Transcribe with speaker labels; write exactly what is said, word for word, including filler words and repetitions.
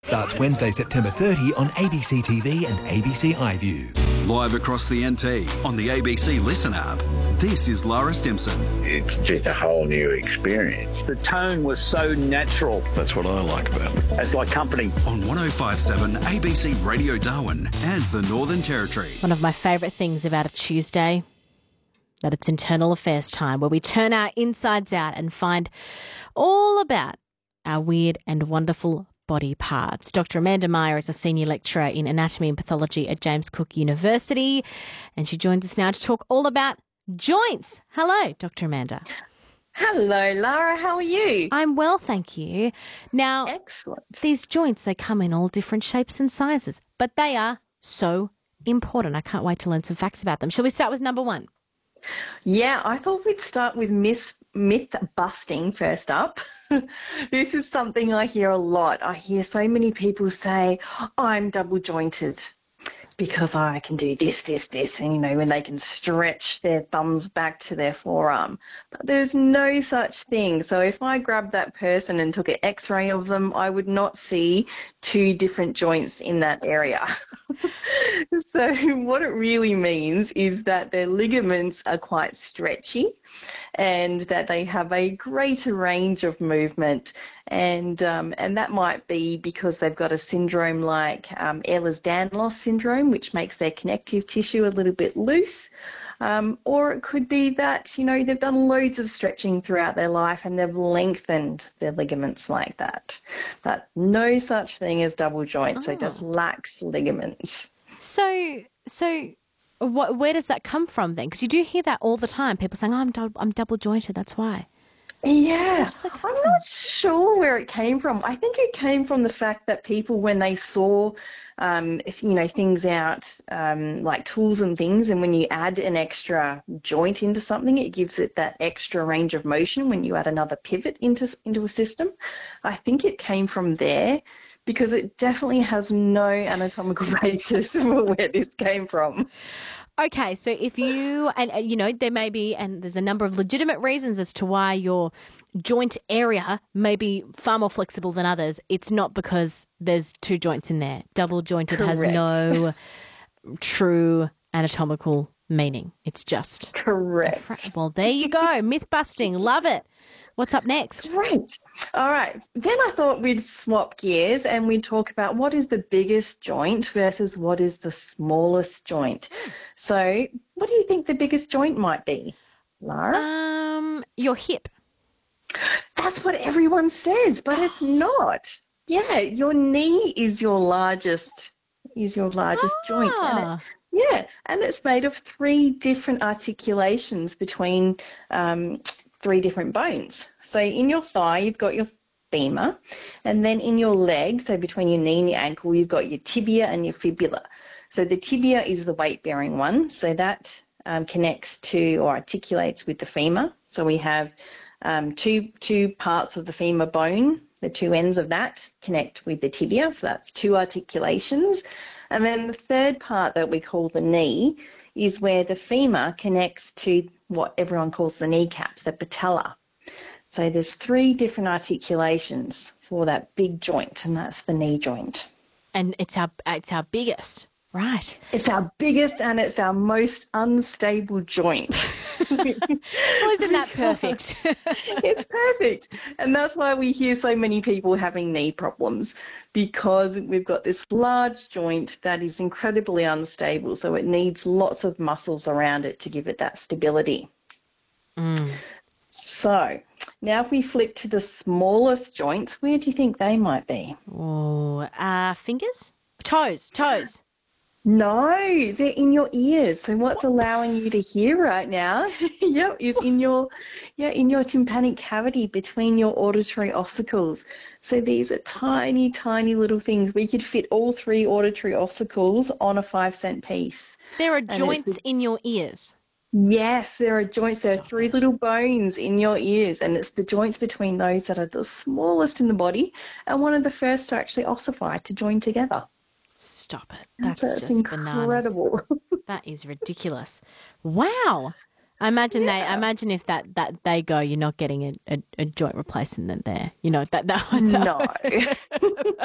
Speaker 1: Starts Wednesday, September thirtieth on A B C T V and A B C iView.
Speaker 2: Live across the N T on the A B C Listen app. This is Lara Stimson.
Speaker 3: It's just a whole new experience.
Speaker 4: The tone was so natural.
Speaker 5: That's what I like about it.
Speaker 4: It's like company.
Speaker 2: On one oh five point seven A B C Radio Darwin and the Northern Territory.
Speaker 6: One of my favourite things about a Tuesday, that it's internal affairs time, where we turn our insides out and find all about our weird and wonderful body parts. Doctor Amanda Meyer is a senior lecturer in anatomy and pathology at James Cook University, and she joins us now to talk all about joints. Hello, Doctor Amanda.
Speaker 7: Hello, Lara. How are you?
Speaker 6: I'm well, thank you. Now,
Speaker 7: Excellent.
Speaker 6: These joints, they come in all different shapes and sizes, but they are so important. I can't wait to learn some facts about them. Shall we start with number one?
Speaker 7: Yeah, I thought we'd start with myth, myth busting first up. This is something I hear a lot. I hear so many people say, I'm double jointed because I can do this, this, this, and, you know, when they can stretch their thumbs back to their forearm. But there's no such thing. So if I grabbed that person and took an x-ray of them, I would not see two different joints in that area. So what it really means is that their ligaments are quite stretchy and that they have a greater range of movement. And um, and that might be because they've got a syndrome like um, Ehlers-Danlos syndrome, which makes their connective tissue a little bit loose. Um, or it could be that, you know, they've done loads of stretching throughout their life and they've lengthened their ligaments like that. But no such thing as double joint, oh. So just lax ligaments.
Speaker 6: So, so what, where does that come from then? Because you do hear that all the time. People saying, oh, I'm, du- I'm double jointed, that's why.
Speaker 7: Yeah, I'm from? not sure where it came from. I think it came from the fact that people, when they saw, um, you know, things out um, like tools and things, and when you add an extra joint into something, it gives it that extra range of motion when you add another pivot into into a system. I think it came from there because it definitely has no anatomical basis for where this came from.
Speaker 6: Okay, so if you, and uh, you know, there may be, and there's a number of legitimate reasons as to why your joint area may be far more flexible than others. It's not because there's two joints in there. Double jointed
Speaker 7: Correct.
Speaker 6: has no true anatomical meaning. It's just.
Speaker 7: Correct.
Speaker 6: Well, there you go. Myth busting. Love it. What's up next?
Speaker 7: Great. All right. Then I thought we'd swap gears and we'd talk about what is the biggest joint versus what is the smallest joint. So what do you think the biggest joint might be, Lara?
Speaker 6: Um, your hip.
Speaker 7: That's what everyone says, but it's not. Yeah, your knee is your largest is your largest
Speaker 6: ah.
Speaker 7: joint. And it, yeah, and it's made of three different articulations between um, three different bones. So in your thigh, you've got your femur, and then in your leg, so between your knee and your ankle, you've got your tibia and your fibula. So the tibia is the weight-bearing one, so that um, connects to or articulates with the femur. So we have um, two, two parts of the femur bone, the two ends of that connect with the tibia, so that's two articulations. And then the third part that we call the knee is where the femur connects to what everyone calls the kneecap, the patella. So there's three different articulations for that big joint, and that's the knee joint.
Speaker 6: And it's our it's our biggest, right?
Speaker 7: It's our biggest and it's our most unstable joint.
Speaker 6: Well, isn't that perfect?
Speaker 7: It's perfect. And that's why we hear so many people having knee problems, because we've got this large joint that is incredibly unstable, so it needs lots of muscles around it to give it that stability.
Speaker 6: Mm.
Speaker 7: So now if we flick to the smallest joints, where do you think they might be?
Speaker 6: Oh, uh, fingers? Toes, toes.
Speaker 7: No, they're in your ears. So what's allowing you to hear right now, yep, is in your, yeah, in your tympanic cavity between your auditory ossicles. So these are tiny, tiny little things. We could fit all three auditory ossicles on a five cent piece.
Speaker 6: There are joints in your ears.
Speaker 7: Yes, there are joints.
Speaker 6: Stop
Speaker 7: there are three
Speaker 6: it.
Speaker 7: little bones in your ears, and it's the joints between those that are the smallest in the body and one of the first to actually ossify, to join together.
Speaker 6: Stop it. That's
Speaker 7: That's
Speaker 6: just
Speaker 7: incredible.
Speaker 6: bananas. That is ridiculous. Wow. I imagine
Speaker 7: Yeah.
Speaker 6: they. I imagine if that, that they go, you're not getting a, a, a joint replacement there. You know that that.
Speaker 7: No.